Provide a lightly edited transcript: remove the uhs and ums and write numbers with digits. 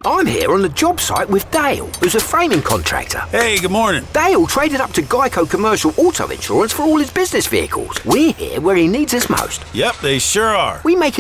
I'm here on the job site with Dale, who's a framing contractor. Hey, good morning. Dale traded up to Geico Commercial Auto Insurance for all his business vehicles. We're here where he needs us most. Yep, they sure are. We make